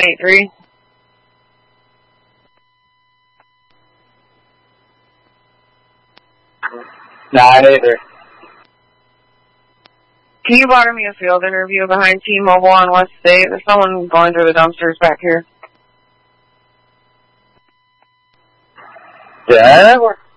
83. Nah, neither. Can you bother me a field interview behind T-Mobile on West State? There's someone going through the dumpsters back here. Yeah,